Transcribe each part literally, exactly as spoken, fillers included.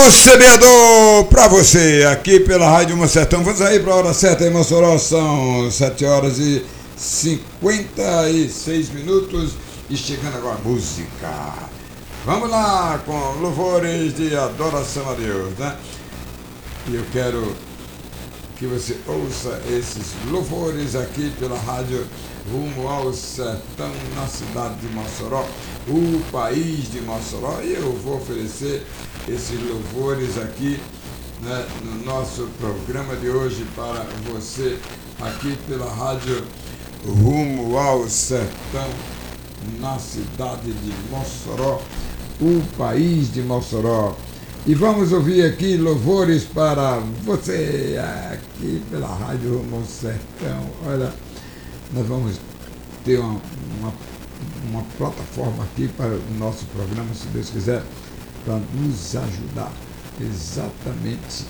semeador, para você, aqui pela Rádio Monsertão. Vamos aí para a hora certa em Mossoró, são sete horas e cinquenta e seis minutos e chegando agora a música. Vamos lá com louvores de adoração a Deus, né? E eu quero que você ouça esses louvores aqui pela Rádio Rumo ao Sertão, na cidade de Mossoró, o país de Mossoró. E eu vou oferecer esses louvores aqui, né, no nosso programa de hoje para você, aqui pela Rádio Rumo ao Sertão, na cidade de Mossoró, o país de Mossoró. E vamos ouvir aqui louvores para você, aqui pela Rádio Rumo ao Sertão. Olha, nós vamos ter uma, uma, uma plataforma aqui para o nosso programa, se Deus quiser, para nos ajudar, exatamente,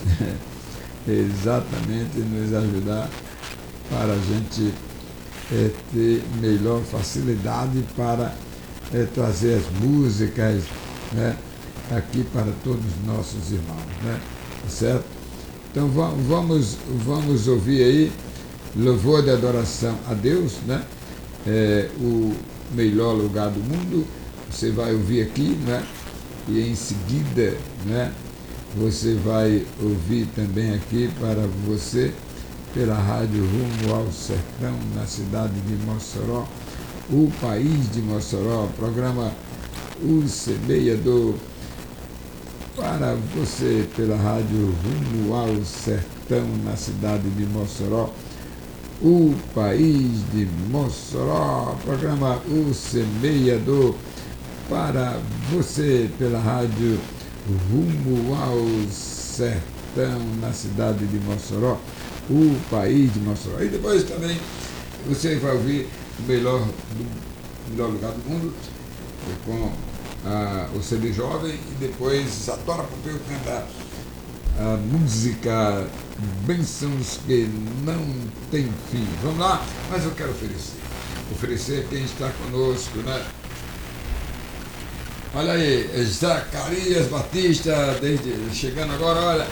exatamente nos ajudar para a gente é, ter melhor facilidade para é, trazer as músicas, né, aqui para todos os nossos irmãos, né, certo? Então vamos, vamos ouvir aí louvor de adoração a Deus, né? É, o melhor lugar do mundo, você vai ouvir aqui, né? E em seguida, né, você vai ouvir também aqui para você, pela Rádio Rumo ao Sertão, na cidade de Mossoró, o país de Mossoró, programa O Semeador, para você, pela Rádio Rumo ao Sertão, na cidade de Mossoró, o país de Mossoró, programa O Semeador, para você pela Rádio Rumo ao Sertão, na cidade de Mossoró, o país de Mossoró. E depois também você vai ouvir o melhor, do, melhor lugar do mundo, com a, o C D Jovem, e depois a Dora Pompeu canta a música Bênçãos que não tem fim. Vamos lá, mas eu quero oferecer. Oferecer quem está conosco, né? Olha aí, Zacarias Batista, desde, chegando agora, olha,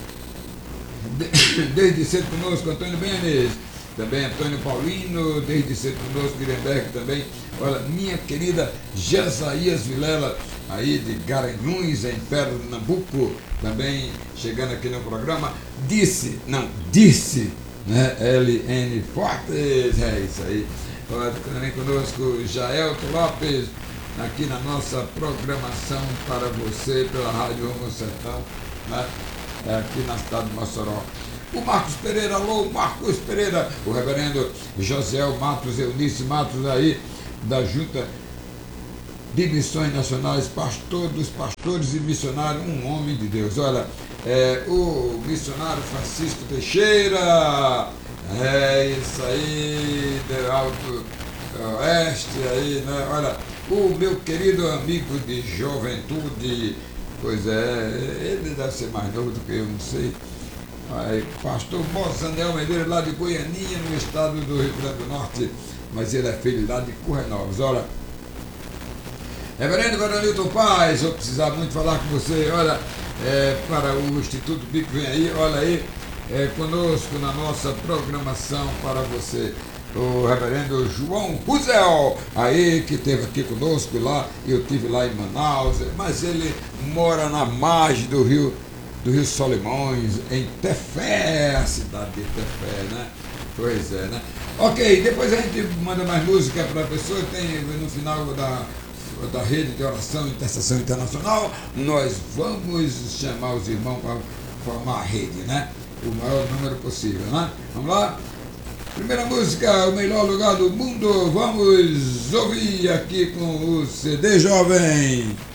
de, desde cedo conosco, Antônio Benes, também Antônio Paulino, desde cedo conosco, Guirenberg também. Olha, minha querida Jesaías Vilela, aí de Garanhuns, em Pernambuco, também chegando aqui no programa. Disse, não, disse, né? L N Fortes, é isso aí. Olha, também conosco Jaelto Lopes, aqui na nossa programação para você pela Rádio Rumo Sertão, né? Aqui na cidade de Mossoró. O Marcos Pereira, alô, Marcos Pereira, o reverendo Josiel Matos, Eunice Matos aí, da Junta de Missões Nacionais, pastor dos pastores e missionário, um homem de Deus. Olha, é, o missionário Francisco Teixeira, é isso aí, do Alto Oeste aí, né? Olha, o meu querido amigo de juventude, pois é, ele deve ser mais novo do que eu, não sei. Aí, pastor Mozanel Medeiros, lá de Goianinha, no estado do Rio Grande do Norte, mas ele é filho lá de Currenovas. Olha, reverendo Guaranilton Paz, vou precisar muito falar com você. Olha, é, para o Instituto Bico vem aí, olha aí, é, conosco na nossa programação para você, o reverendo João Ruzel, aí que esteve aqui conosco lá, eu estive lá em Manaus, mas ele mora na margem do rio, do Rio Solimões, em Tefé, a cidade de Tefé, né? Pois é, né? Ok, depois a gente manda mais música para a pessoa, tem no final da, da rede de oração e intercessão internacional, nós vamos chamar os irmãos para formar a rede, né? O maior número possível, né? Vamos lá? Primeira música, o melhor lugar do mundo, vamos ouvir aqui com o C D Jovem.